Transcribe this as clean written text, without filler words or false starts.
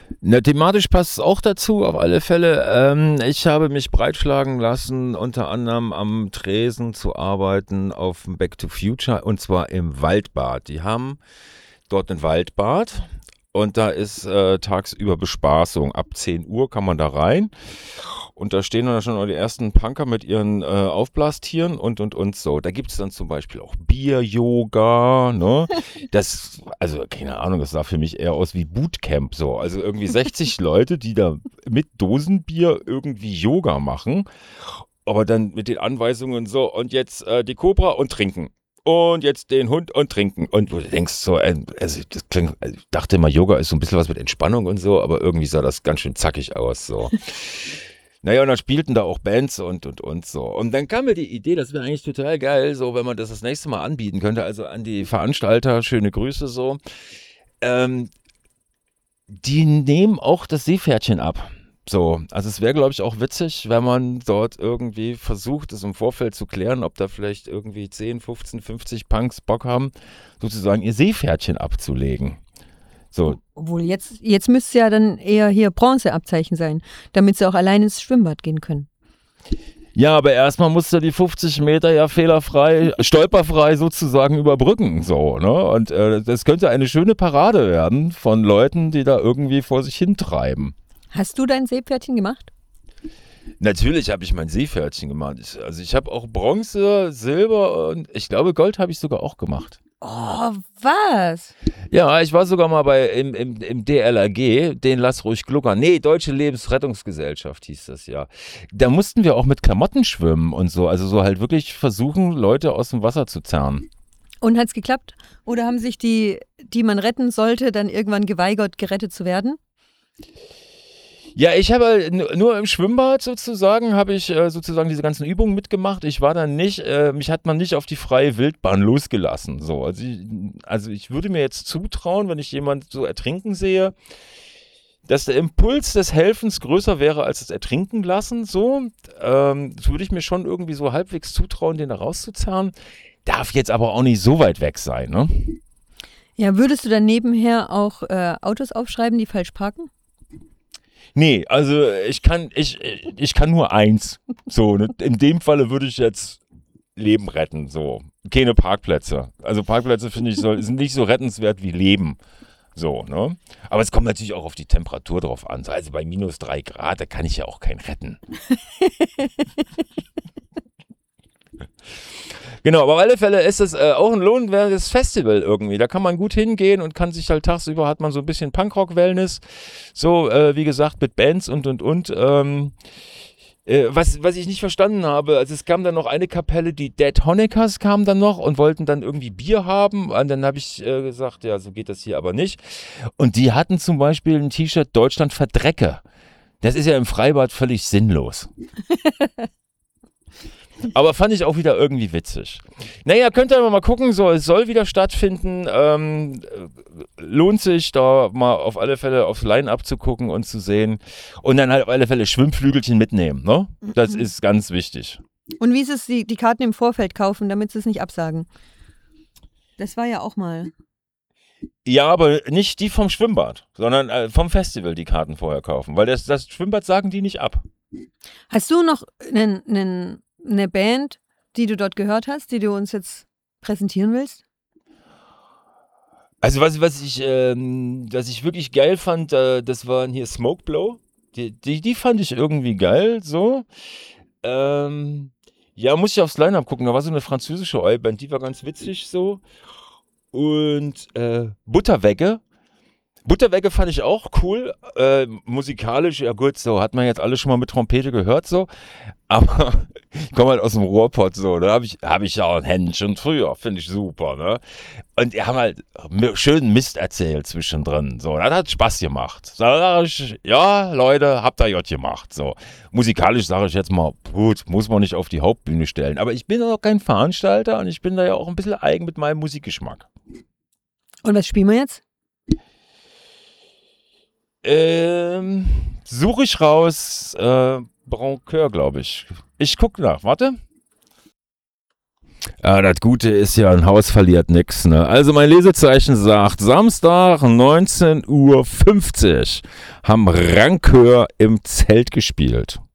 Na, thematisch passt es auch dazu, auf alle Fälle. Ich habe mich breitschlagen lassen, unter anderem am Tresen zu arbeiten auf dem Back to Future und zwar im Waldbad. Die haben dort ein Waldbad und da ist tagsüber Bespaßung. Ab 10 Uhr kann man da rein und da stehen dann schon die ersten Punker mit ihren Aufblastieren und so. Da gibt es dann zum Beispiel auch Bier-Yoga, ne? Das, also keine Ahnung, das sah für mich eher aus wie Bootcamp so. Also irgendwie 60 Leute, die da mit Dosenbier irgendwie Yoga machen, aber dann mit den Anweisungen so und jetzt die Cobra und trinken. Und jetzt den Hund und trinken. Und du denkst so, also das klingt, also ich dachte immer, Yoga ist so ein bisschen was mit Entspannung und so, aber irgendwie sah das ganz schön zackig aus. So. Naja, und dann spielten da auch Bands und so. Und dann kam mir die Idee, das wäre eigentlich total geil, so wenn man das nächste Mal anbieten könnte, also an die Veranstalter, schöne Grüße so. Ähm, Die nehmen auch das Seepferdchen ab. So, also es wäre, glaube ich, auch witzig, wenn man dort irgendwie versucht, es im Vorfeld zu klären, ob da vielleicht irgendwie 10, 15, 50 Punks Bock haben, sozusagen ihr Seepferdchen abzulegen. So, Obwohl, jetzt müsste es ja dann eher hier Bronzeabzeichen sein, damit sie auch allein ins Schwimmbad gehen können. ja, aber erstmal musst du die 50 Meter ja fehlerfrei, stolperfrei sozusagen überbrücken, so, ne? Und das könnte eine schöne Parade werden von Leuten, die da irgendwie vor sich hintreiben. Hast du dein Seepferdchen gemacht? Natürlich habe ich mein Seepferdchen gemacht. Also ich habe auch Bronze, Silber und ich glaube Gold habe ich sogar auch gemacht. Oh, was? Ja, ich war sogar mal im DLRG, den Lass ruhig gluckern. Nee, Deutsche Lebensrettungsgesellschaft hieß das ja. Da mussten wir auch mit Klamotten schwimmen und so. Also so halt wirklich versuchen, Leute aus dem Wasser zu zerren. Und hat's geklappt? Oder haben sich die man retten sollte, dann irgendwann geweigert, gerettet zu werden? Ja, ich habe halt nur im Schwimmbad sozusagen, habe ich sozusagen diese ganzen Übungen mitgemacht. Ich war dann nicht, mich hat man nicht auf die freie Wildbahn losgelassen. So. Also ich würde mir jetzt zutrauen, wenn ich jemanden so ertrinken sehe, dass der Impuls des Helfens größer wäre als das Ertrinken lassen. So, das würde ich mir schon irgendwie so halbwegs zutrauen, den da rauszuzerren. Darf jetzt aber auch nicht so weit weg sein, ne? Ja, würdest du dann nebenher auch Autos aufschreiben, die falsch parken? Nee, also ich kann nur eins. So, ne? In dem Falle würde ich jetzt Leben retten. So, keine Parkplätze. Also Parkplätze finde ich sind nicht so rettenswert wie Leben. So, ne? Aber es kommt natürlich auch auf die Temperatur drauf an. Also bei -3 Grad, da kann ich ja auch keinen retten. Genau, aber auf alle Fälle ist es auch ein lohnenswertes Festival irgendwie. Da kann man gut hingehen und kann sich halt tagsüber hat man so ein bisschen Punkrock-Wellness. So, wie gesagt, mit Bands und. Was ich nicht verstanden habe, also es kam dann noch eine Kapelle, die Dead Honeckers kamen dann noch und wollten dann irgendwie Bier haben. Und dann habe ich gesagt, ja, so geht das hier aber nicht. Und die hatten zum Beispiel ein T-Shirt Deutschland verdrecke. Das ist ja im Freibad völlig sinnlos. Aber fand ich auch wieder irgendwie witzig. Naja, könnt ihr mal gucken, so, es soll wieder stattfinden. Lohnt sich, da mal auf alle Fälle aufs Line-Up zu gucken und zu sehen. Und dann halt auf alle Fälle Schwimmflügelchen mitnehmen, ne? Das ist ganz wichtig. Und wie ist es, die Karten im Vorfeld kaufen, damit sie es nicht absagen? Das war ja auch mal. Ja, aber nicht die vom Schwimmbad, sondern vom Festival die Karten vorher kaufen. Weil das Schwimmbad sagen die nicht ab. Hast du noch eine Band, die du dort gehört hast, die du uns jetzt präsentieren willst? Also was ich wirklich geil fand, das waren hier Smokeblow. Die fand ich irgendwie geil, so. Ja, muss ich aufs Line-Up gucken. Da war so eine französische Oi-Band, die war ganz witzig so. Und Butterwegge. Butterwegge fand ich auch cool. Musikalisch, ja gut, so hat man jetzt alles schon mal mit Trompete gehört, so. Aber ich komme halt aus dem Ruhrpott, so. Da hab ich ja auch ein Händchen früher, finde ich super, ne? Und die haben halt schön Mist erzählt zwischendrin, so. Das hat Spaß gemacht. Da sag ich, ja, Leute, habt ihr J gemacht, so. Musikalisch sage ich jetzt mal, gut, muss man nicht auf die Hauptbühne stellen. Aber ich bin auch kein Veranstalter und ich bin da ja auch ein bisschen eigen mit meinem Musikgeschmack. Und was spielen wir jetzt? Suche ich raus, Broncoeur, glaube ich. Ich gucke nach, warte. Ja, das Gute ist ja, ein Haus verliert nichts. Ne? Also mein Lesezeichen sagt, Samstag 19:50 Uhr haben Rankör im Zelt gespielt.